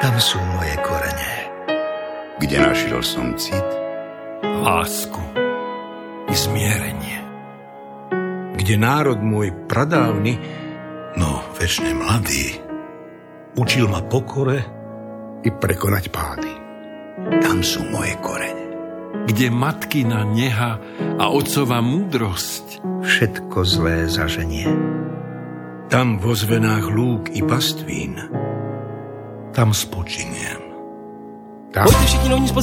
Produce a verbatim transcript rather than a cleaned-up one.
Tam sú moje korene. Kde našiel som cit? Lásku i zmierenie. Kde národ môj pradávny, no večne mladý, učil ma pokore i prekonať pády. Tam sú moje korene. Kde matkina neha a otcova múdrosť Všetko zlé zaženie. Tam vo zvenách lúk i pastvín, tam spočiniem. Tam... Pojďte všichni novní